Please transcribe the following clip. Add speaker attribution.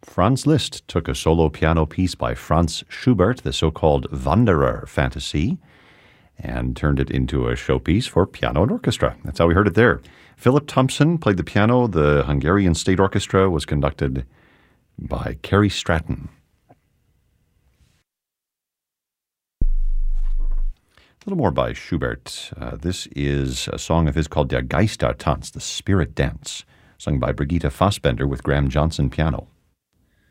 Speaker 1: Franz Liszt took a solo piano piece by Franz Schubert, the so-called Wanderer Fantasy, and turned it into a showpiece for piano and orchestra. That's how we heard it there. Philip Thompson played the piano. The Hungarian State Orchestra was conducted by Carrie Stratton. A little more by Schubert. This is a song of his called Der Geistertanz, the Spirit Dance, sung by Brigitte Fassbender with Graham Johnson piano.